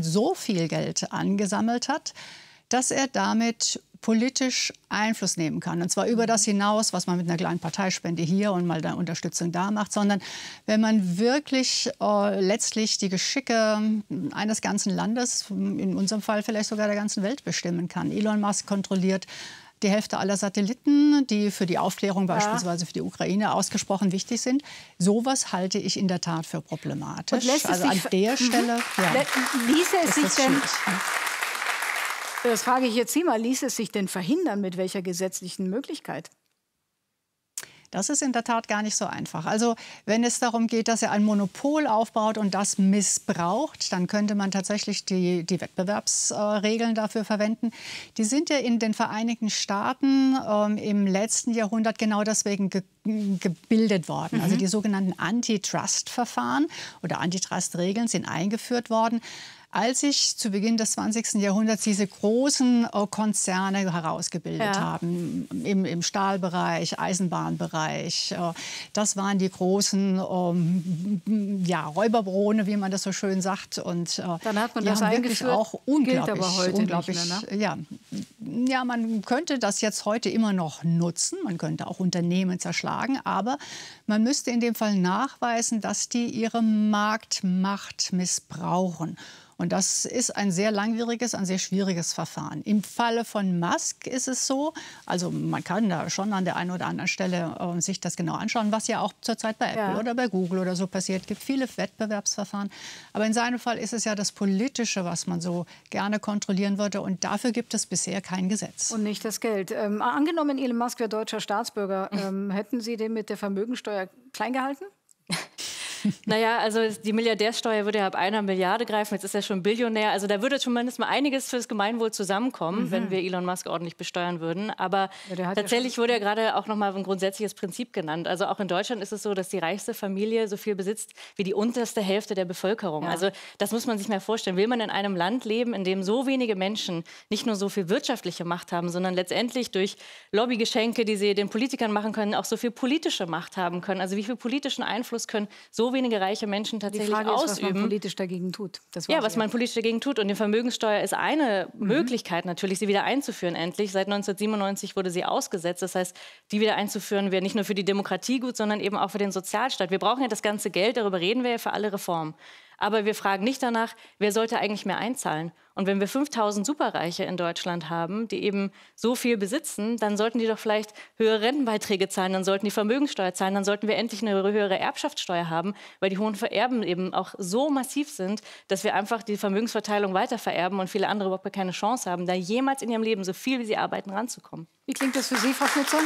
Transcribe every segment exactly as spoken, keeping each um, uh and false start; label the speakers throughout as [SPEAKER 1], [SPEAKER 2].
[SPEAKER 1] Moment so viel Geld angesammelt hat, dass er damit politisch Einfluss nehmen kann. Und zwar über das hinaus, was man mit einer kleinen Parteispende hier und mal der Unterstützung da macht, sondern wenn man wirklich äh, letztlich die Geschicke eines ganzen Landes, in unserem Fall vielleicht sogar der ganzen Welt bestimmen kann. Elon Musk kontrolliert die Hälfte aller Satelliten, die für die Aufklärung ja. beispielsweise für die Ukraine ausgesprochen wichtig sind. Sowas halte ich in der Tat für problematisch. Also an der Stelle ja,
[SPEAKER 2] ließe es sich denn,
[SPEAKER 1] schwierig.
[SPEAKER 2] das frage ich jetzt Sie mal, ließ es sich denn verhindern, mit welcher gesetzlichen Möglichkeit?
[SPEAKER 1] Das ist in der Tat gar nicht so einfach. Also wenn es darum geht, dass er ein Monopol aufbaut und das missbraucht, dann könnte man tatsächlich die, die Wettbewerbsregeln äh, dafür verwenden. Die sind ja in den Vereinigten Staaten ähm, im letzten Jahrhundert genau deswegen ge gebildet worden. Mhm. Also die sogenannten Antitrust-Verfahren oder Antitrust-Regeln sind eingeführt worden, als sich zu Beginn des zwanzigsten Jahrhunderts diese großen äh, Konzerne herausgebildet ja. haben, im, im Stahlbereich, Eisenbahnbereich. Äh, das waren die großen ähm, ja, Räuberbarone, wie man das so schön sagt. Und, äh,
[SPEAKER 2] Dann hat man
[SPEAKER 1] die
[SPEAKER 2] das
[SPEAKER 1] haben wirklich auch unglaublich,
[SPEAKER 2] gilt aber heute
[SPEAKER 1] unglaublich
[SPEAKER 2] nicht mehr, ne?
[SPEAKER 1] ja, ja, man könnte das jetzt heute immer noch nutzen. Man könnte auch Unternehmen zerschlagen. Aber man müsste in dem Fall nachweisen, dass die ihre Marktmacht missbrauchen. Und das ist ein sehr langwieriges, ein sehr schwieriges Verfahren. Im Falle von Musk ist es so, also man kann da schon an der einen oder anderen Stelle äh, sich das genau anschauen, was ja auch zurzeit bei Apple ja. oder bei Google oder so passiert. Es gibt viele Wettbewerbsverfahren. Aber in seinem Fall ist es ja das Politische, was man so gerne kontrollieren würde. Und dafür gibt es bisher kein Gesetz.
[SPEAKER 2] Und nicht das Geld. Ähm, angenommen, Elon Musk wäre deutscher Staatsbürger, ähm, hätten Sie den mit der Vermögensteuer klein gehalten?
[SPEAKER 3] Naja, also die Milliardärsteuer würde ja ab einer Milliarde greifen. Jetzt ist er schon Billionär. Also da würde zumindest mal einiges fürs Gemeinwohl zusammenkommen, mhm. wenn wir Elon Musk ordentlich besteuern würden. Aber ja, tatsächlich ja wurde ja gerade auch noch mal ein grundsätzliches Prinzip genannt. Also auch in Deutschland ist es so, dass die reichste Familie so viel besitzt wie die unterste Hälfte der Bevölkerung. Ja. Also das muss man sich mal vorstellen. Will man in einem Land leben, in dem so wenige Menschen nicht nur so viel wirtschaftliche Macht haben, sondern letztendlich durch Lobbygeschenke, die sie den Politikern machen können, auch so viel politische Macht haben können? Also wie viel politischen Einfluss können so wenige reiche Menschen tatsächlich
[SPEAKER 2] Die Frage
[SPEAKER 3] ausüben.
[SPEAKER 2] ist, was man politisch dagegen tut. Das
[SPEAKER 3] ja, was man politisch dagegen tut. Und die Vermögenssteuer ist eine mhm. Möglichkeit natürlich, sie wieder einzuführen endlich. Seit neunzehnhundertsiebenundneunzig wurde sie ausgesetzt. Das heißt, die wieder einzuführen wäre nicht nur für die Demokratie gut, sondern eben auch für den Sozialstaat. Wir brauchen ja das ganze Geld, darüber reden wir ja für alle Reformen. Aber wir fragen nicht danach, wer sollte eigentlich mehr einzahlen. Und wenn wir fünftausend Superreiche in Deutschland haben, die eben so viel besitzen, dann sollten die doch vielleicht höhere Rentenbeiträge zahlen, dann sollten die Vermögenssteuer zahlen, dann sollten wir endlich eine höhere Erbschaftssteuer haben, weil die hohen Vererben eben auch so massiv sind, dass wir einfach die Vermögensverteilung weiter vererben und viele andere überhaupt keine Chance haben, da jemals in ihrem Leben so viel, wie sie arbeiten, ranzukommen.
[SPEAKER 2] Wie klingt das für Sie, Frau Schnitzer?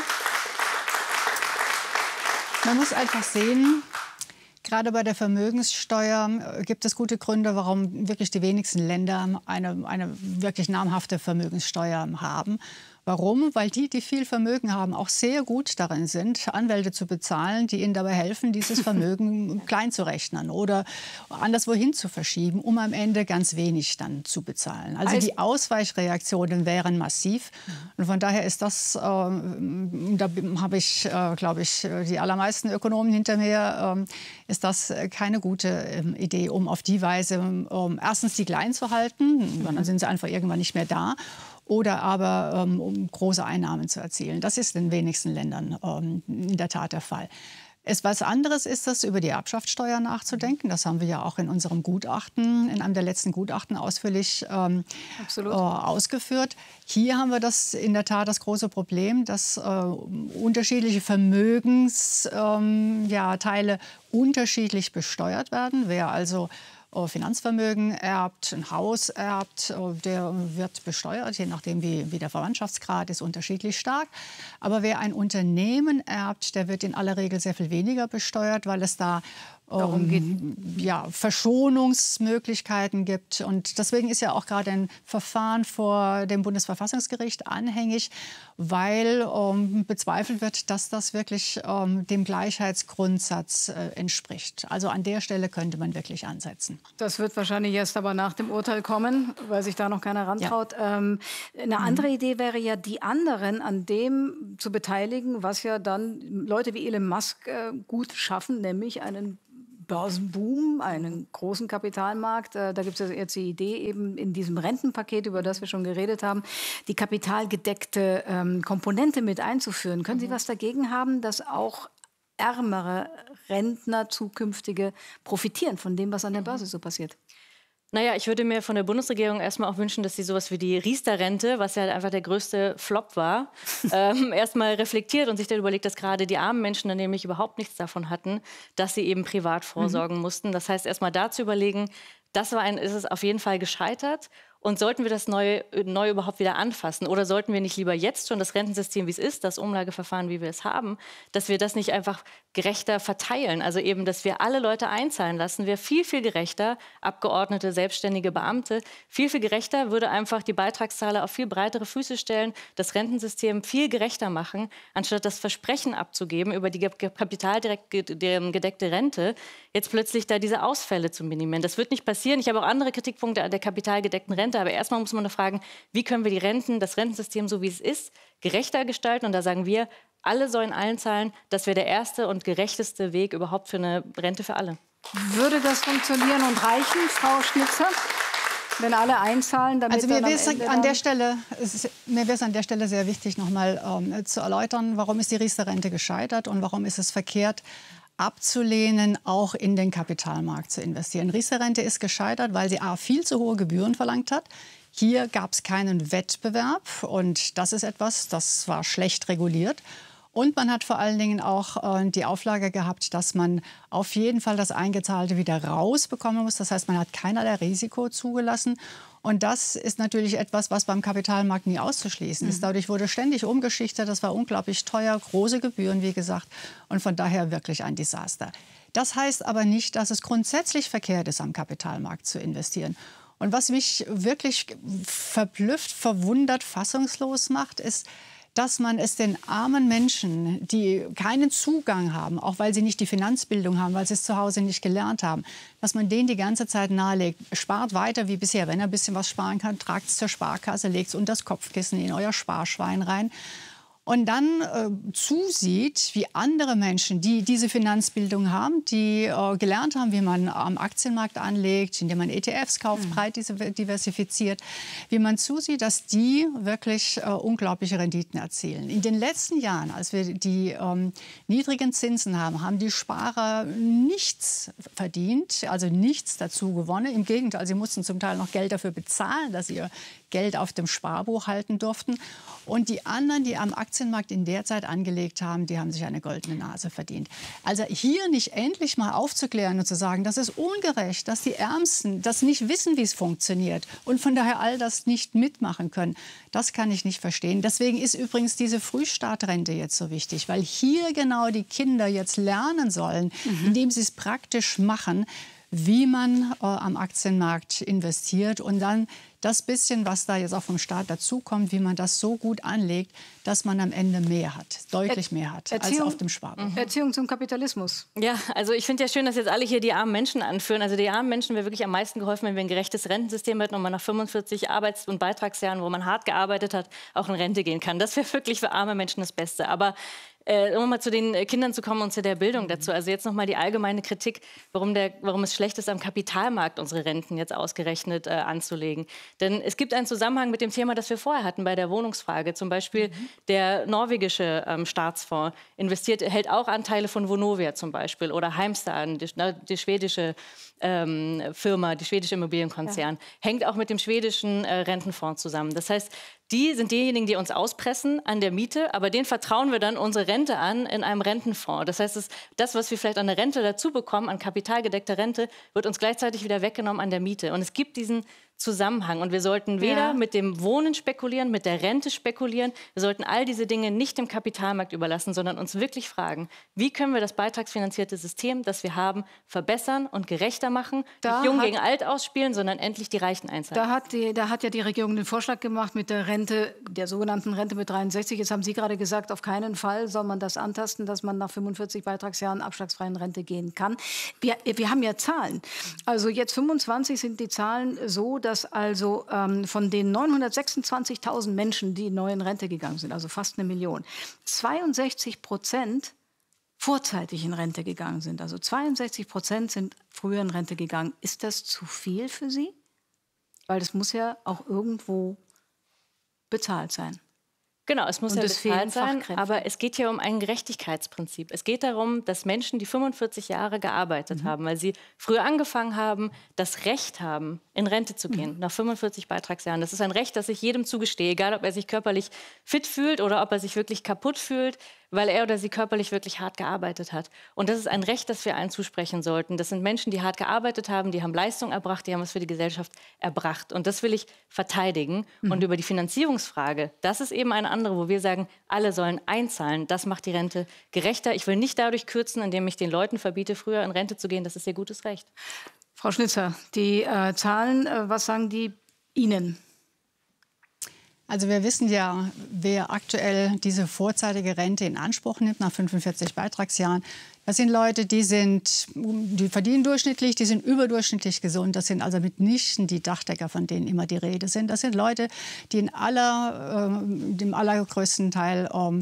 [SPEAKER 1] Man muss einfach sehen, gerade bei der Vermögenssteuer gibt es gute Gründe, warum wirklich die wenigsten Länder eine, eine wirklich namhafte Vermögenssteuer haben. Warum? Weil die, die viel Vermögen haben, auch sehr gut darin sind, Anwälte zu bezahlen, die ihnen dabei helfen, dieses Vermögen klein zu rechnen oder anderswohin zu verschieben, um am Ende ganz wenig dann zu bezahlen. Also die Ausweichreaktionen wären massiv. Und von daher ist das, äh, da habe ich, äh, glaube ich, die allermeisten Ökonomen hinter mir, äh, ist das keine gute äh, Idee, um auf die Weise äh, erstens die klein zu halten, dann sind sie einfach irgendwann nicht mehr da. Oder aber ähm, um große Einnahmen zu erzielen. Das ist in den wenigsten Ländern ähm, in der Tat der Fall. Es, was anderes ist es, über die Erbschaftssteuer nachzudenken. Das haben wir ja auch in unserem Gutachten, in einem der letzten Gutachten ausführlich ähm, äh, ausgeführt. Hier haben wir das in der Tat das große Problem, dass äh, unterschiedliche Vermögensteile ähm, ja, Teile unterschiedlich besteuert werden. Wer also Finanzvermögen erbt, ein Haus erbt, der wird besteuert, je nachdem wie, wie der Verwandtschaftsgrad ist, unterschiedlich stark. Aber wer ein Unternehmen erbt, der wird in aller Regel sehr viel weniger besteuert, weil es da
[SPEAKER 2] Darum geht.
[SPEAKER 1] ja, Verschonungsmöglichkeiten gibt. Und deswegen ist ja auch gerade ein Verfahren vor dem Bundesverfassungsgericht anhängig, weil ähm, bezweifelt wird, dass das wirklich ähm, dem Gleichheitsgrundsatz äh, entspricht. Also an der Stelle könnte man wirklich ansetzen.
[SPEAKER 2] Das wird wahrscheinlich erst aber nach dem Urteil kommen, weil sich da noch keiner rantraut. Ja. Ähm, eine andere mhm. Idee wäre ja, die anderen an dem zu beteiligen, was ja dann Leute wie Elon Musk äh, gut schaffen, nämlich einen Börsenboom, einen großen Kapitalmarkt. Da gibt es jetzt die Idee, eben in diesem Rentenpaket, über das wir schon geredet haben, die kapitalgedeckte ähm, Komponente mit einzuführen. Können Sie was dagegen haben, dass auch ärmere Rentner, zukünftige, profitieren von dem, was an der Börse so passiert?
[SPEAKER 3] Naja, ich würde mir von der Bundesregierung erstmal auch wünschen, dass sie sowas wie die Riester-Rente, was ja einfach der größte Flop war, ähm, erstmal reflektiert und sich dann überlegt, dass gerade die armen Menschen dann nämlich überhaupt nichts davon hatten, dass sie eben privat vorsorgen mhm. mussten. Das heißt, erstmal da zu überlegen, das war ein, ist es auf jeden Fall gescheitert. Und sollten wir das neu, neu überhaupt wieder anfassen? Oder sollten wir nicht lieber jetzt schon das Rentensystem, wie es ist, das Umlageverfahren, wie wir es haben, dass wir das nicht einfach gerechter verteilen? Also eben, dass wir alle Leute einzahlen lassen, wäre viel, viel gerechter. Abgeordnete, selbstständige Beamte. Viel, viel gerechter würde einfach die Beitragszahler auf viel breitere Füße stellen, das Rentensystem viel gerechter machen, anstatt das Versprechen abzugeben, über die kapitaldirekt gedeckte Rente, jetzt plötzlich da diese Ausfälle zu minimieren. Das wird nicht passieren. Ich habe auch andere Kritikpunkte an der kapitalgedeckten Rente. Aber erstmal muss man noch fragen, wie können wir die Renten, das Rentensystem, so wie es ist, gerechter gestalten? Und da sagen wir, alle sollen allen zahlen. Das wäre der erste und gerechteste Weg überhaupt für eine Rente für alle.
[SPEAKER 2] Würde das funktionieren und reichen, Frau Schnitzer? Wenn alle einzahlen, damit
[SPEAKER 1] also mir
[SPEAKER 2] wäre
[SPEAKER 1] es an der Stelle, mir wäre es an der Stelle sehr wichtig, noch mal ähm, zu erläutern, warum ist die Riester-Rente gescheitert und warum ist es verkehrt, abzulehnen, auch in den Kapitalmarkt zu investieren. Riester-Rente ist gescheitert, weil sie a. viel zu hohe Gebühren verlangt hat. Hier gab es keinen Wettbewerb und das ist etwas, das war schlecht reguliert. Und man hat vor allen Dingen auch äh, die Auflage gehabt, dass man auf jeden Fall das Eingezahlte wieder rausbekommen muss. Das heißt, man hat keinerlei Risiko zugelassen. Und das ist natürlich etwas, was beim Kapitalmarkt nie auszuschließen mhm. ist. Dadurch wurde ständig umgeschichtet. Das war unglaublich teuer, große Gebühren, wie gesagt. Und von daher wirklich ein Desaster. Das heißt aber nicht, dass es grundsätzlich verkehrt ist, am Kapitalmarkt zu investieren. Und was mich wirklich verblüfft, verwundert, fassungslos macht, ist, dass man es den armen Menschen, die keinen Zugang haben, auch weil sie nicht die Finanzbildung haben, weil sie es zu Hause nicht gelernt haben, dass man denen die ganze Zeit nahelegt, spart weiter wie bisher. Wenn er ein bisschen was sparen kann, tragt es zur Sparkasse, legt es unter das Kopfkissen in euer Sparschwein rein. Und dann äh, zusieht, wie andere Menschen, die diese Finanzbildung haben, die äh, gelernt haben, wie man am Aktienmarkt anlegt, indem man E T Fs kauft, mhm. breit diversifiziert, wie man zusieht, dass die wirklich äh, unglaubliche Renditen erzielen. In den letzten Jahren, als wir die ähm, niedrigen Zinsen haben, haben die Sparer nichts verdient, also nichts dazu gewonnen. Im Gegenteil, sie mussten zum Teil noch Geld dafür bezahlen, dass sie ihr Geld auf dem Sparbuch halten durften. Und die anderen, die am Aktienmarkt in der Zeit angelegt haben, die haben sich eine goldene Nase verdient. Also hier nicht endlich mal aufzuklären und zu sagen, das ist ungerecht, dass die Ärmsten das nicht wissen, wie es funktioniert und von daher all das nicht mitmachen können, das kann ich nicht verstehen. Deswegen ist übrigens diese Frühstartrente jetzt so wichtig, weil hier genau die Kinder jetzt lernen sollen, mhm. indem sie es praktisch machen, wie man äh, am Aktienmarkt investiert und dann das bisschen, was da jetzt auch vom Staat dazukommt, wie man das so gut anlegt, dass man am Ende mehr hat, deutlich mehr hat, Erziehung, als auf dem Sparbuch.
[SPEAKER 2] Mhm. Erziehung zum Kapitalismus.
[SPEAKER 3] Ja, also ich finde ja schön, dass jetzt alle hier die armen Menschen anführen. Also die armen Menschen wäre wirklich am meisten geholfen, wenn wir ein gerechtes Rentensystem hätten und man nach fünfundvierzig Arbeits- und Beitragsjahren, wo man hart gearbeitet hat, auch in Rente gehen kann. Das wäre wirklich für arme Menschen das Beste. Aber Äh, um mal zu den Kindern zu kommen und zu der Bildung dazu. Also jetzt noch mal die allgemeine Kritik, warum, der, warum es schlecht ist, am Kapitalmarkt unsere Renten jetzt ausgerechnet äh, anzulegen. Denn es gibt einen Zusammenhang mit dem Thema, das wir vorher hatten bei der Wohnungsfrage. Zum Beispiel mhm. der norwegische ähm, Staatsfonds investiert, hält auch Anteile von Vonovia zum Beispiel oder Heimstaden, die, die schwedische ähm, Firma, die schwedische Immobilienkonzern, ja. hängt auch mit dem schwedischen äh, Rentenfonds zusammen. Das heißt, die sind diejenigen, die uns auspressen an der Miete, aber denen vertrauen wir dann unsere Rente an in einem Rentenfonds. Das heißt, das, das, was wir vielleicht an der Rente dazu bekommen, an kapitalgedeckter Rente, wird uns gleichzeitig wieder weggenommen an der Miete. Und es gibt diesen Zusammenhang. Und wir sollten weder ja. mit dem Wohnen spekulieren, mit der Rente spekulieren. Wir sollten all diese Dinge nicht dem Kapitalmarkt überlassen, sondern uns wirklich fragen, wie können wir das beitragsfinanzierte System, das wir haben, verbessern und gerechter machen, da nicht jung gegen alt ausspielen, sondern endlich die Reichen einzahlen.
[SPEAKER 2] Da hat, die, da hat ja die Regierung den Vorschlag gemacht mit der Rente, der sogenannten Rente mit dreiundsechzig. Jetzt haben Sie gerade gesagt, auf keinen Fall soll man das antasten, dass man nach fünfundvierzig Beitragsjahren abschlagsfreien Rente gehen kann. Wir, wir haben ja Zahlen. Also jetzt fünfundzwanzig sind die Zahlen so, dass also ähm, von den neunhundertsechsundzwanzigtausend Menschen, die neu in Rente gegangen sind, also fast eine Million, zweiundsechzig Prozent vorzeitig in Rente gegangen sind. Also zweiundsechzig Prozent sind früher in Rente gegangen. Ist das zu viel für Sie? Weil das muss ja auch irgendwo bezahlt sein.
[SPEAKER 3] Genau, es muss
[SPEAKER 2] Und
[SPEAKER 3] ja
[SPEAKER 2] es
[SPEAKER 3] bezahlt
[SPEAKER 2] fehlen
[SPEAKER 3] sein,
[SPEAKER 2] Fachkräfte.
[SPEAKER 3] aber es geht hier um ein Gerechtigkeitsprinzip. Es geht darum, dass Menschen, die fünfundvierzig Jahre gearbeitet mhm. haben, weil sie früher angefangen haben, das Recht haben, in Rente zu gehen, mhm. nach fünfundvierzig Beitragsjahren. Das ist ein Recht, das ich jedem zugestehe, egal ob er sich körperlich fit fühlt oder ob er sich wirklich kaputt fühlt, weil er oder sie körperlich wirklich hart gearbeitet hat. Und das ist ein Recht, das wir allen zusprechen sollten. Das sind Menschen, die hart gearbeitet haben, die haben Leistung erbracht, die haben was für die Gesellschaft erbracht. Und das will ich verteidigen. Mhm. Und über die Finanzierungsfrage, das ist eben eine andere, wo wir sagen, alle sollen einzahlen. Das macht die Rente gerechter. Ich will nicht dadurch kürzen, indem ich den Leuten verbiete, früher in Rente zu gehen. Das ist ihr gutes Recht.
[SPEAKER 2] Frau Schnitzer, die äh, Zahlen, äh, was sagen die Ihnen?
[SPEAKER 1] Also wir wissen ja, wer aktuell diese vorzeitige Rente in Anspruch nimmt nach fünfundvierzig Beitragsjahren, das sind Leute, die sind, die verdienen durchschnittlich, die sind überdurchschnittlich gesund. Das sind also mitnichten die Dachdecker, von denen immer die Rede sind. Das sind Leute, die in aller, äh, dem allergrößten Teil ähm,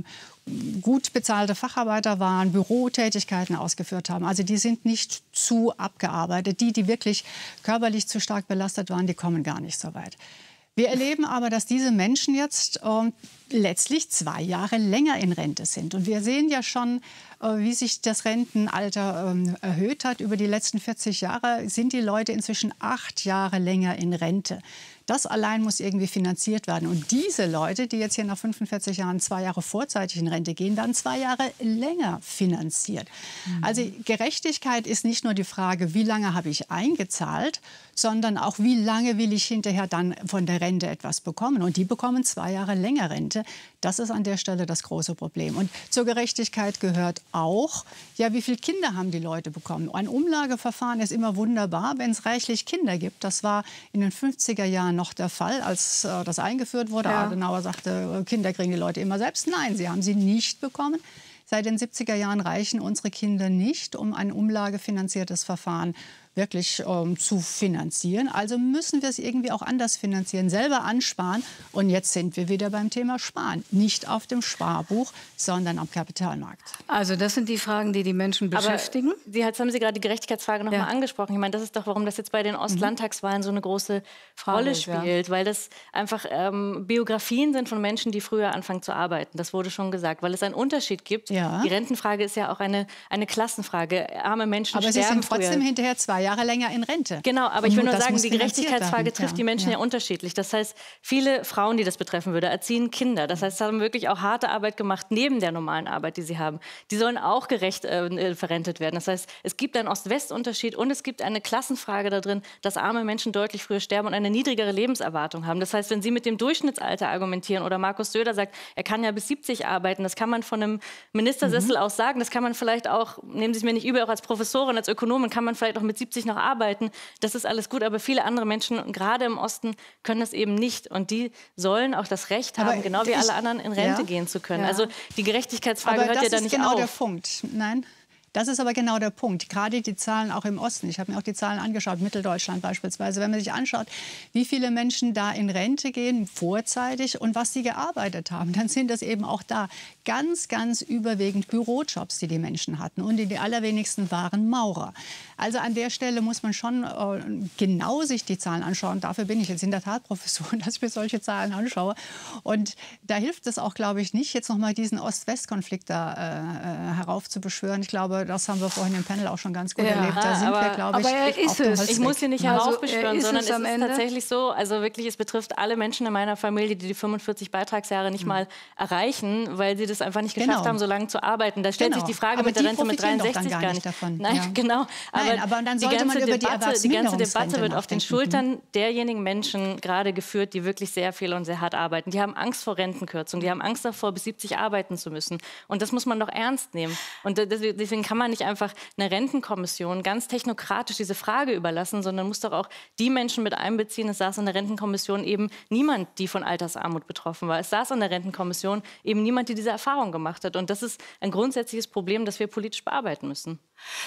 [SPEAKER 1] gut bezahlte Facharbeiter waren, Bürotätigkeiten ausgeführt haben. Also die sind nicht zu abgearbeitet. Die, die wirklich körperlich zu stark belastet waren, die kommen gar nicht so weit. Wir erleben aber, dass diese Menschen jetzt äh, letztlich zwei Jahre länger in Rente sind. Und wir sehen ja schon, äh, wie sich das Rentenalter äh, erhöht hat. Über die letzten vierzig Jahre sind die Leute inzwischen acht Jahre länger in Rente. Das allein muss irgendwie finanziert werden. Und diese Leute, die jetzt hier nach fünfundvierzig Jahren zwei Jahre vorzeitig in Rente gehen, dann zwei Jahre länger finanziert. Mhm. Also Gerechtigkeit ist nicht nur die Frage, wie lange habe ich eingezahlt, sondern auch, wie lange will ich hinterher dann von der Rente etwas bekommen. Und die bekommen zwei Jahre länger Rente. Das ist an der Stelle das große Problem. Und zur Gerechtigkeit gehört auch, ja, wie viele Kinder haben die Leute bekommen. Ein Umlageverfahren ist immer wunderbar, wenn es reichlich Kinder gibt. Das war in den fünfziger Jahren noch der Fall, als äh, das eingeführt wurde. Ja. Adenauer sagte, Kinder kriegen die Leute immer selbst. Nein, sie haben sie nicht bekommen. Seit den siebziger Jahren reichen unsere Kinder nicht, um ein umlagefinanziertes Verfahren wirklich ähm, zu finanzieren. Also müssen wir es irgendwie auch anders finanzieren, selber ansparen. Und jetzt sind wir wieder beim Thema Sparen. Nicht auf dem Sparbuch, sondern am Kapitalmarkt.
[SPEAKER 2] Also das sind die Fragen, die die Menschen beschäftigen.
[SPEAKER 3] Aber Sie, jetzt haben Sie gerade die Gerechtigkeitsfrage noch ja. mal angesprochen. Ich meine, das ist doch, warum das jetzt bei den Ostlandtagswahlen so eine große Frage Rolle spielt. Ja. Weil das einfach ähm, Biografien sind von Menschen, die früher anfangen zu arbeiten. Das wurde schon gesagt. Weil es einen Unterschied gibt. Ja. Die Rentenfrage ist ja auch eine, eine Klassenfrage. Arme Menschen
[SPEAKER 1] aber
[SPEAKER 3] sterben
[SPEAKER 1] sie sind trotzdem
[SPEAKER 3] früher.
[SPEAKER 1] hinterher zwei Jahre länger in Rente.
[SPEAKER 3] Genau, aber
[SPEAKER 1] Und
[SPEAKER 3] ich will nur
[SPEAKER 1] das
[SPEAKER 3] sagen,
[SPEAKER 1] muss
[SPEAKER 3] die Gerechtigkeitsfrage
[SPEAKER 1] werden.
[SPEAKER 3] trifft
[SPEAKER 1] ja.
[SPEAKER 3] die Menschen ja.
[SPEAKER 1] ja
[SPEAKER 3] unterschiedlich. Das heißt, viele Frauen, die das betreffen würde, erziehen Kinder. Das heißt, sie haben wirklich auch harte Arbeit gemacht neben der normalen Arbeit, die sie haben. Die sollen auch gerecht äh, verrentet werden. Das heißt, es gibt einen Ost-West-Unterschied und es gibt eine Klassenfrage da drin, dass arme Menschen deutlich früher sterben und eine niedrigere Lebenserwartung haben. Das heißt, wenn Sie mit dem Durchschnittsalter argumentieren oder Markus Söder sagt, er kann ja bis siebzig arbeiten, das kann man von einem Ministersessel mhm. aus sagen, das kann man vielleicht auch, nehmen Sie es mir nicht übel, auch als Professorin, als Ökonomin kann man vielleicht auch mit siebzig noch arbeiten. Das ist alles gut, aber viele andere Menschen, gerade im Osten, können das eben nicht. Und die sollen auch das Recht haben, aber genau wie ich, alle anderen in Rente ja, gehen zu können. Ja. Also die Gerechtigkeitsfrage
[SPEAKER 1] aber
[SPEAKER 3] hört ja da nicht
[SPEAKER 1] genau
[SPEAKER 3] auf.
[SPEAKER 1] Das ist genau der Punkt. Nein. Das ist aber genau der Punkt. Gerade die Zahlen auch im Osten. Ich habe mir auch die Zahlen angeschaut, Mitteldeutschland beispielsweise. Wenn man sich anschaut, wie viele Menschen da in Rente gehen, vorzeitig, und was sie gearbeitet haben, dann sind das eben auch da ganz, ganz überwiegend Bürojobs, die die Menschen hatten. Und die allerwenigsten waren Maurer. Also an der Stelle muss man schon äh, genau sich die Zahlen anschauen. Dafür bin ich jetzt in der Tat Professorin, dass ich mir solche Zahlen anschaue. Und da hilft es auch, glaube ich, nicht, jetzt noch mal diesen Ost-West-Konflikt da äh, heraufzubeschwören. Ich glaube, das haben wir vorhin im Panel auch schon ganz gut ja, erlebt. Da sind
[SPEAKER 3] aber,
[SPEAKER 1] wir, glaube ich,
[SPEAKER 2] aber er ist es.
[SPEAKER 3] Ich muss hier nicht heraufbeschwören,
[SPEAKER 2] also,
[SPEAKER 3] sondern es,
[SPEAKER 2] es
[SPEAKER 3] ist
[SPEAKER 2] Ende?
[SPEAKER 3] tatsächlich so, also wirklich, es betrifft alle Menschen in meiner Familie, die die fünfundvierzig Beitragsjahre nicht mhm. mal erreichen, weil sie das einfach nicht geschafft
[SPEAKER 1] genau.
[SPEAKER 3] haben, so lange zu arbeiten. Da stellt
[SPEAKER 1] genau.
[SPEAKER 3] sich die Frage
[SPEAKER 1] aber
[SPEAKER 3] mit der Rente mit dreiundsechzig
[SPEAKER 1] gar,
[SPEAKER 3] gar
[SPEAKER 1] nicht davon.
[SPEAKER 3] Nein,
[SPEAKER 1] ja.
[SPEAKER 3] genau. Aber,
[SPEAKER 1] Nein, aber dann sollte
[SPEAKER 3] die ganze
[SPEAKER 1] man über die
[SPEAKER 3] Debatte, die ganze Debatte wird auf den
[SPEAKER 1] nachdenken.
[SPEAKER 3] Schultern derjenigen Menschen gerade geführt, die wirklich sehr viel und sehr hart arbeiten. Die haben Angst vor Rentenkürzung, die haben Angst davor, bis siebzig arbeiten zu müssen. Und das muss man doch ernst nehmen. Und deswegen kann man nicht einfach eine Rentenkommission ganz technokratisch diese Frage überlassen, sondern muss doch auch die Menschen mit einbeziehen. Es saß in der Rentenkommission eben niemand, die von Altersarmut betroffen war. Es saß in der Rentenkommission eben niemand, die diese Erfahrung gemacht hat. Und das ist ein grundsätzliches Problem, das wir politisch bearbeiten müssen.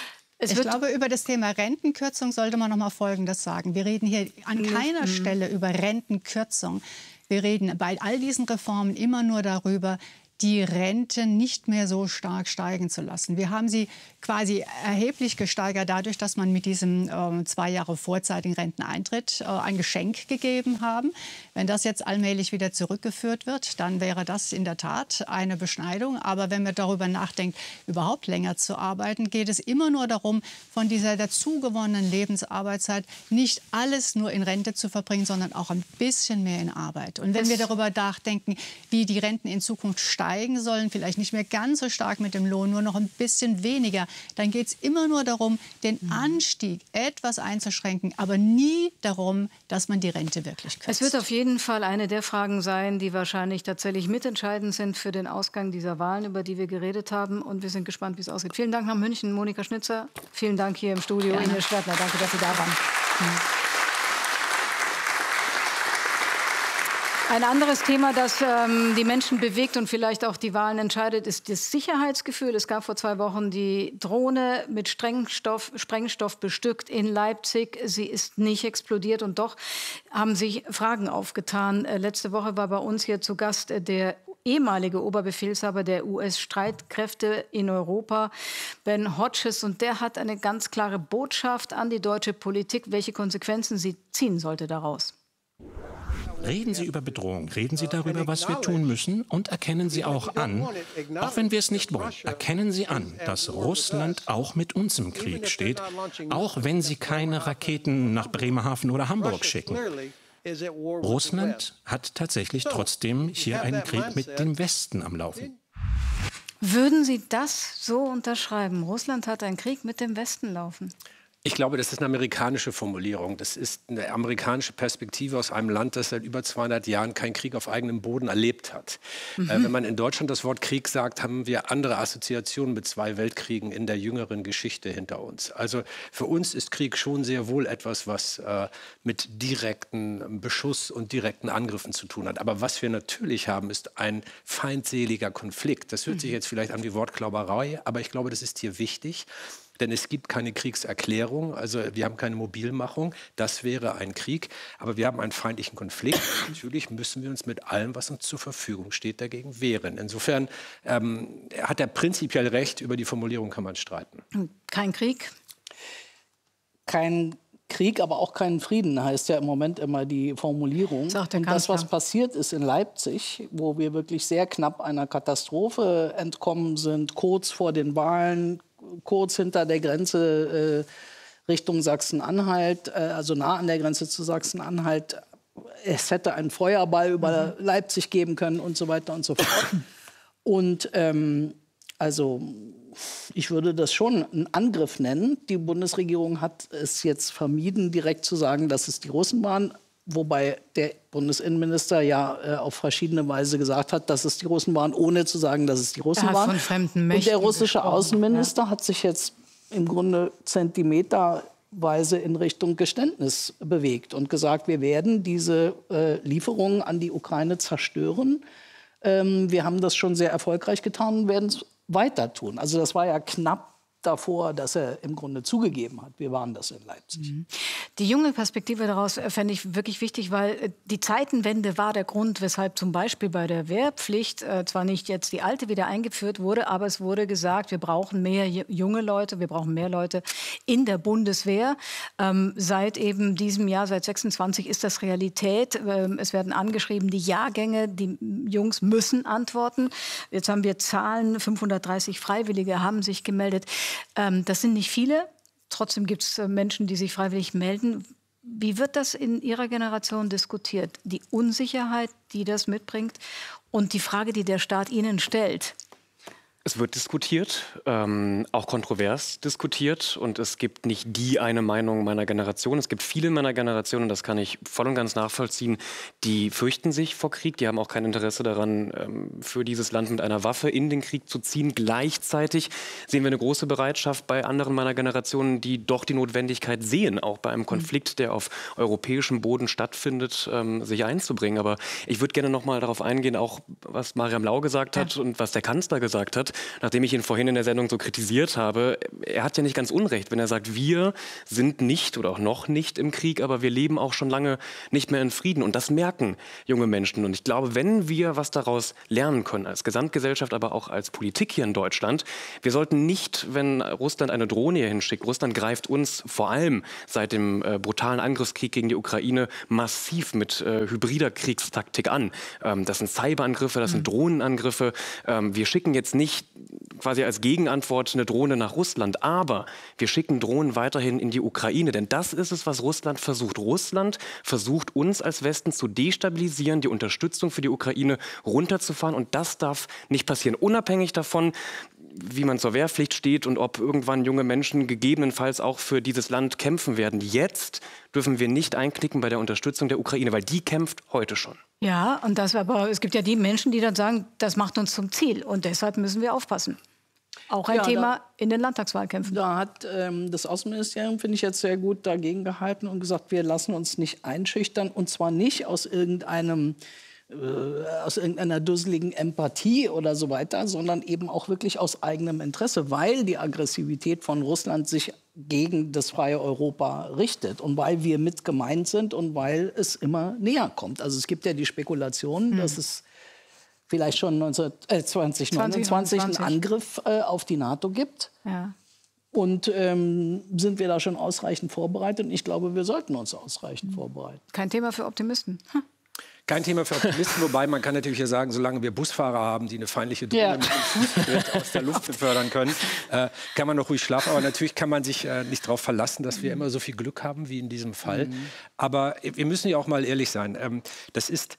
[SPEAKER 1] Es ich glaube, über das Thema Rentenkürzung sollte man noch mal Folgendes sagen. Wir reden hier an keiner mhm. Stelle über Rentenkürzung. Wir reden bei all diesen Reformen immer nur darüber, die Rente nicht mehr so stark steigen zu lassen. Wir haben sie quasi erheblich gesteigert dadurch, dass man mit diesem äh, zwei Jahre vorzeitigen Renteneintritt äh, ein Geschenk gegeben haben. Wenn das jetzt allmählich wieder zurückgeführt wird, dann wäre das in der Tat eine Beschneidung. Aber wenn man darüber nachdenkt, überhaupt länger zu arbeiten, geht es immer nur darum, von dieser dazugewonnenen Lebensarbeitszeit nicht alles nur in Rente zu verbringen, sondern auch ein bisschen mehr in Arbeit. Und wenn wir darüber nachdenken, wie die Renten in Zukunft steigen sollen, vielleicht nicht mehr ganz so stark mit dem Lohn, nur noch ein bisschen weniger, dann geht es immer nur darum, den Anstieg etwas einzuschränken, aber nie darum, dass man die Rente wirklich kürzt.
[SPEAKER 2] Es wird auf jeden Fall eine der Fragen sein, die wahrscheinlich tatsächlich mitentscheidend sind für den Ausgang dieser Wahlen, über die wir geredet haben. Und wir sind gespannt, wie es ausgeht. Vielen Dank nach München, Monika Schnitzer. Vielen Dank hier im Studio, ja. Ines Schwertner. Danke, dass Sie da waren. Mhm. Ein anderes Thema, das ähm, die Menschen bewegt und vielleicht auch die Wahlen entscheidet, ist das Sicherheitsgefühl. Es gab vor zwei Wochen die Drohne mit Sprengstoff, Sprengstoff bestückt in Leipzig. Sie ist nicht explodiert und doch haben sich Fragen aufgetan. Äh, letzte Woche war bei uns hier zu Gast äh, der ehemalige Oberbefehlshaber der U S-Streitkräfte in Europa, Ben Hodges. Und der hat eine ganz klare Botschaft an die deutsche Politik, welche Konsequenzen sie ziehen sollte daraus.
[SPEAKER 4] Reden Sie über Bedrohung, reden Sie darüber, was wir tun müssen und erkennen Sie auch an, auch wenn wir es nicht wollen, erkennen Sie an, dass Russland auch mit uns im Krieg steht, auch wenn Sie keine Raketen nach Bremerhaven oder Hamburg schicken. Russland hat tatsächlich trotzdem hier einen Krieg mit dem Westen am Laufen.
[SPEAKER 2] Würden Sie das so unterschreiben? Russland hat einen Krieg mit dem Westen laufen.
[SPEAKER 5] Ich glaube, das ist eine amerikanische Formulierung. Das ist eine amerikanische Perspektive aus einem Land, das seit über zweihundert Jahren keinen Krieg auf eigenem Boden erlebt hat. Mhm. Äh, wenn man in Deutschland das Wort Krieg sagt, haben wir andere Assoziationen mit zwei Weltkriegen in der jüngeren Geschichte hinter uns. Also für uns ist Krieg schon sehr wohl etwas, was äh, mit direkten Beschuss und direkten Angriffen zu tun hat. Aber was wir natürlich haben, ist ein feindseliger Konflikt. Das hört mhm. sich jetzt vielleicht an wie Wortklauberei, aber ich glaube, das ist hier wichtig. Denn es gibt keine Kriegserklärung, also wir haben keine Mobilmachung, das wäre ein Krieg. Aber wir haben einen feindlichen Konflikt. Natürlich müssen wir uns mit allem, was uns zur Verfügung steht, dagegen wehren. Insofern ähm, hat er prinzipiell recht, über die Formulierung kann man streiten.
[SPEAKER 2] Kein Krieg?
[SPEAKER 6] Kein Krieg, aber auch keinen Frieden, heißt ja im Moment immer die Formulierung.
[SPEAKER 2] Sagt der
[SPEAKER 6] Und das, was passiert ist in Leipzig, wo wir wirklich sehr knapp einer Katastrophe entkommen sind, kurz vor den Wahlen, kurz hinter der Grenze äh, Richtung Sachsen-Anhalt, äh, also nah an der Grenze zu Sachsen-Anhalt. Es hätte einen Feuerball über mhm. Leipzig geben können und so weiter und so fort. Und ähm, also ich würde das schon einen Angriff nennen. Die Bundesregierung hat es jetzt vermieden, direkt zu sagen, dass es die Russen waren. Wobei der Bundesinnenminister ja äh, auf verschiedene Weise gesagt hat, dass es die Russen waren, ohne zu sagen, dass es die Russen
[SPEAKER 2] er hat
[SPEAKER 6] waren.
[SPEAKER 2] Von fremden Mächten
[SPEAKER 6] Und der russische
[SPEAKER 2] gesprochen.
[SPEAKER 6] Außenminister
[SPEAKER 2] ja.
[SPEAKER 6] hat sich jetzt im Grunde zentimeterweise in Richtung Geständnis bewegt und gesagt, wir werden diese äh, Lieferungen an die Ukraine zerstören. Ähm, wir haben das schon sehr erfolgreich getan und werden es weiter tun. Also das war ja knapp davor, dass er im Grunde zugegeben hat, wir waren das in Leipzig.
[SPEAKER 2] Die junge Perspektive daraus fände ich wirklich wichtig, weil die Zeitenwende war der Grund, weshalb zum Beispiel bei der Wehrpflicht äh, zwar nicht jetzt die alte wieder eingeführt wurde, aber es wurde gesagt, wir brauchen mehr junge Leute, wir brauchen mehr Leute in der Bundeswehr. Ähm, seit eben diesem Jahr, seit sechsundzwanzig, ist das Realität. Ähm, es werden angeschrieben, die Jahrgänge, die Jungs müssen antworten. Jetzt haben wir Zahlen, fünfhundertdreißig Freiwillige haben sich gemeldet. Ähm, das sind nicht viele. Trotzdem gibt es äh, Menschen, die sich freiwillig melden. Wie wird das in Ihrer Generation diskutiert? Die Unsicherheit, die das mitbringt und die Frage, die der Staat Ihnen stellt.
[SPEAKER 7] Es wird diskutiert, ähm, auch kontrovers diskutiert. Und es gibt nicht die eine Meinung meiner Generation. Es gibt viele in meiner Generation, und das kann ich voll und ganz nachvollziehen, die fürchten sich vor Krieg. Die haben auch kein Interesse daran, ähm, für dieses Land mit einer Waffe in den Krieg zu ziehen. Gleichzeitig sehen wir eine große Bereitschaft bei anderen meiner Generation, die doch die Notwendigkeit sehen, auch bei einem Konflikt, der auf europäischem Boden stattfindet, ähm, sich einzubringen. Aber ich würde gerne noch mal darauf eingehen, auch was Mariam Lau gesagt hat ja. und was der Kanzler gesagt hat. nachdem ich ihn vorhin in der Sendung so kritisiert habe, er hat ja nicht ganz unrecht, wenn er sagt, wir sind nicht oder auch noch nicht im Krieg, aber wir leben auch schon lange nicht mehr in Frieden. Und das merken junge Menschen. Und ich glaube, wenn wir was daraus lernen können, als Gesamtgesellschaft, aber auch als Politik hier in Deutschland, wir sollten nicht, wenn Russland eine Drohne hier hinschickt, Russland greift uns vor allem seit dem äh, brutalen Angriffskrieg gegen die Ukraine massiv mit äh, hybrider Kriegstaktik an. Ähm, das sind Cyberangriffe, das sind Drohnenangriffe. Ähm, wir schicken jetzt nicht quasi als Gegenantwort eine Drohne nach Russland, aber wir schicken Drohnen weiterhin in die Ukraine, denn das ist es, was Russland versucht. Russland versucht, uns als Westen zu destabilisieren, die Unterstützung für die Ukraine runterzufahren, und das darf nicht passieren, unabhängig davon, wie man zur Wehrpflicht steht und ob irgendwann junge Menschen gegebenenfalls auch für dieses Land kämpfen werden. Jetzt dürfen wir nicht einknicken bei der Unterstützung der Ukraine, weil die kämpft heute schon.
[SPEAKER 2] Ja, und das, aber es gibt ja die Menschen, die dann sagen, das macht uns zum Ziel und deshalb müssen wir aufpassen. Auch ein
[SPEAKER 6] ja,
[SPEAKER 2] Thema
[SPEAKER 6] da,
[SPEAKER 2] in den Landtagswahlkämpfen.
[SPEAKER 6] Da hat ähm, das Außenministerium, finde ich, jetzt sehr gut dagegen gehalten und gesagt, wir lassen uns nicht einschüchtern, und zwar nicht aus irgendeinem aus irgendeiner dusseligen Empathie oder so weiter, sondern eben auch wirklich aus eigenem Interesse, weil die Aggressivität von Russland sich gegen das freie Europa richtet und weil wir mit gemeint sind und weil es immer näher kommt. Also es gibt ja die Spekulation, hm. dass es vielleicht schon neunzehn, äh, zwanzig neunundzwanzig einen Angriff äh, auf die NATO gibt.
[SPEAKER 2] Ja.
[SPEAKER 6] Und ähm, sind wir da schon ausreichend vorbereitet? Und ich glaube, wir sollten uns ausreichend hm. vorbereiten.
[SPEAKER 2] Kein Thema für Optimisten. Hm.
[SPEAKER 5] Kein Thema für Optimisten, wobei man kann natürlich ja sagen, solange wir Busfahrer haben, die eine feindliche Drohne yeah. mit dem Fußtritt aus der Luft befördern können, äh, kann man noch ruhig schlafen. Aber natürlich kann man sich äh, nicht darauf verlassen, dass wir immer so viel Glück haben wie in diesem Fall. Mhm. Aber wir müssen ja auch mal ehrlich sein. Ähm, das ist...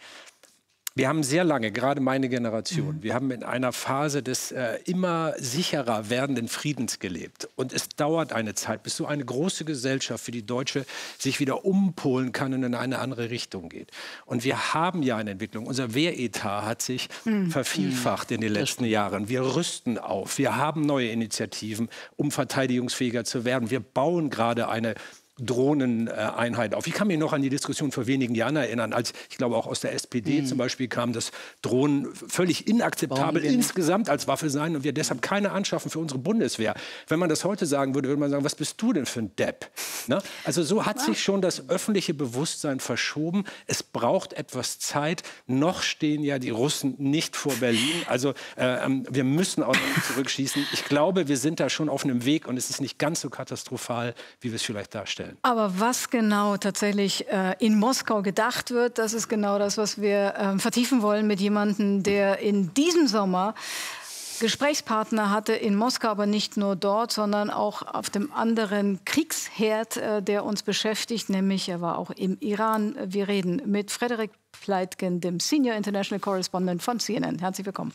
[SPEAKER 5] Wir haben sehr lange, gerade meine Generation, mhm. wir haben in einer Phase des äh, immer sicherer werdenden Friedens gelebt. Und es dauert eine Zeit, bis so eine große Gesellschaft wie die deutsche sich wieder umpolen kann und in eine andere Richtung geht. Und wir haben ja eine Entwicklung. Unser Wehretat hat sich mhm. vervielfacht in den letzten Jahren. Wir rüsten auf. Wir haben neue Initiativen, um verteidigungsfähiger zu werden. Wir bauen gerade eine Drohneneinheit auf. Ich kann mich noch an die Diskussion vor wenigen Jahren erinnern, als ich glaube auch aus der S P D mhm. zum Beispiel kam, dass Drohnen völlig inakzeptabel insgesamt als Waffe seien und wir deshalb keine anschaffen für unsere Bundeswehr. Wenn man das heute sagen würde, würde man sagen, was bist du denn für ein Depp? Ne? Also so hat sich schon das öffentliche Bewusstsein verschoben. Es braucht etwas Zeit. Noch stehen ja die Russen nicht vor Berlin. Also äh, wir müssen auch noch zurückschießen. Ich glaube, wir sind da schon auf einem Weg und es ist nicht ganz so katastrophal, wie wir es vielleicht darstellen.
[SPEAKER 2] Aber was genau tatsächlich äh, in Moskau gedacht wird, das ist genau das, was wir äh, vertiefen wollen mit jemandem, der in diesem Sommer Gesprächspartner hatte in Moskau, aber nicht nur dort, sondern auch auf dem anderen Kriegsherd, äh, der uns beschäftigt, nämlich er war auch im Iran. Wir reden mit Frederik Pleitgen, dem Senior International Correspondent von C N N. Herzlich willkommen.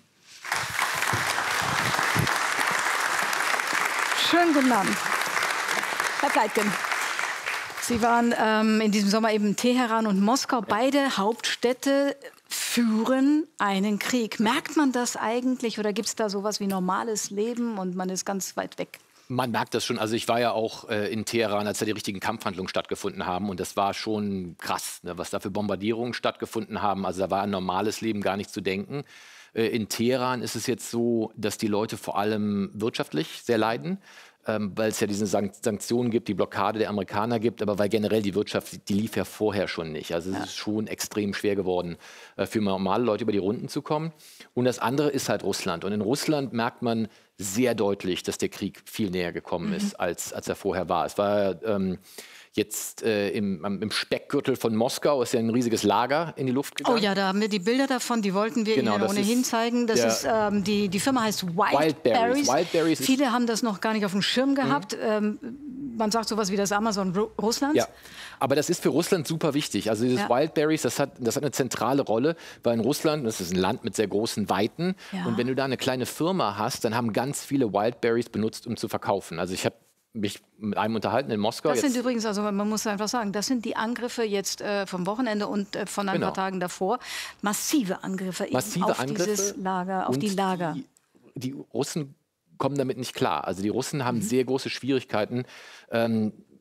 [SPEAKER 2] Schönen guten Abend, Herr Pleitgen. Sie waren ähm, in diesem Sommer eben Teheran und Moskau. Beide Hauptstädte führen einen Krieg. Merkt man das eigentlich oder gibt es da sowas wie normales Leben und man ist ganz weit weg?
[SPEAKER 8] Man merkt das schon. Also ich war ja auch äh, in Teheran, als da die richtigen Kampfhandlungen stattgefunden haben. Und das war schon krass, ne, was da für Bombardierungen stattgefunden haben. Also da war ein normales Leben gar nicht zu denken. Äh, in Teheran ist es jetzt so, dass die Leute vor allem wirtschaftlich sehr leiden. Ähm, weil es ja diese Sank Sanktionen gibt, die Blockade der Amerikaner gibt, aber weil generell die Wirtschaft, die lief ja vorher schon nicht. Also es ja. ist schon extrem schwer geworden, äh, für normale Leute über die Runden zu kommen. Und das andere ist halt Russland. Und in Russland merkt man sehr deutlich, dass der Krieg viel näher gekommen mhm. ist, als, als er vorher war. Es war ähm, jetzt äh, im, im Speckgürtel von Moskau ist ja ein riesiges Lager in die Luft gegangen.
[SPEAKER 2] Oh ja, da haben wir die Bilder davon, die wollten wir genau, Ihnen ohnehin zeigen. Das ist, ähm, die, die Firma heißt Wildberries. Wildberries. Viele haben das noch gar nicht auf dem Schirm gehabt. Mhm. Ähm, man sagt sowas wie das Amazon Ru Russlands.
[SPEAKER 8] Ja, aber das ist für Russland super wichtig. Also dieses ja. Wildberries, das hat, das hat eine zentrale Rolle, weil in Russland, das ist ein Land mit sehr großen Weiten. Ja. Und wenn du da eine kleine Firma hast, dann haben ganz viele Wildberries benutzt, um zu verkaufen. Also ich habe mich mit einem unterhalten in Moskau.
[SPEAKER 2] Das sind
[SPEAKER 8] jetzt.
[SPEAKER 2] übrigens, also man muss einfach sagen, das sind die Angriffe jetzt äh, vom Wochenende und äh, von ein genau. paar Tagen davor. Massive Angriffe
[SPEAKER 8] Massive
[SPEAKER 2] eben auf
[SPEAKER 8] Angriffe
[SPEAKER 2] dieses Lager, auf die Lager.
[SPEAKER 8] Die, die Russen kommen damit nicht klar. Also die Russen haben mhm. sehr große Schwierigkeiten, ähm,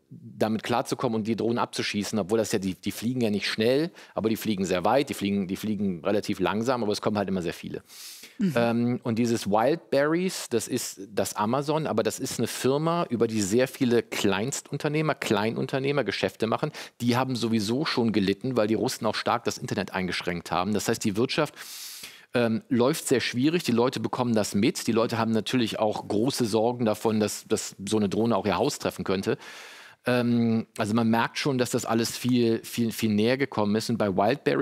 [SPEAKER 8] damit klarzukommen und die Drohnen abzuschießen, obwohl das ja, die, die fliegen ja nicht schnell, aber die fliegen sehr weit, die fliegen, die fliegen relativ langsam, aber es kommen halt immer sehr viele. Mhm. Ähm, und dieses Wildberries, das ist das Amazon, aber das ist eine Firma, über die sehr viele Kleinstunternehmer, Kleinunternehmer Geschäfte machen. Die haben sowieso schon gelitten, weil die Russen auch stark das Internet eingeschränkt haben. Das heißt, die Wirtschaft ähm, läuft sehr schwierig, die Leute bekommen das mit. Die Leute haben natürlich auch große Sorgen davon, dass, dass so eine Drohne auch ihr Haus treffen könnte. Ähm, also man merkt schon, dass das alles viel, viel, viel näher gekommen ist. Und bei Wildberries